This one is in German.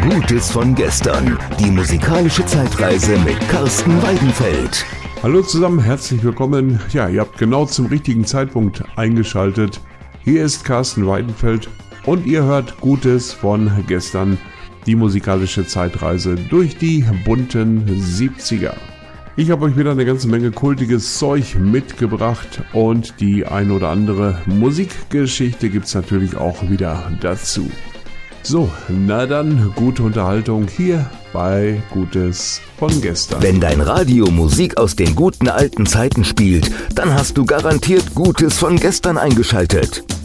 Gutes von gestern. Die musikalische Zeitreise mit Carsten Weidenfeld. Hallo zusammen, herzlich willkommen. Ja, ihr habt genau zum richtigen Zeitpunkt eingeschaltet. Hier ist Carsten Weidenfeld und ihr hört Gutes von gestern. Die musikalische Zeitreise durch die bunten 70er. Ich habe euch wieder eine ganze Menge kultiges Zeug mitgebracht und die ein oder andere Musikgeschichte gibt's natürlich auch wieder dazu. So, na dann, gute Unterhaltung hier bei Gutes von gestern. Wenn dein Radio Musik aus den guten alten Zeiten spielt, dann hast du garantiert Gutes von gestern eingeschaltet.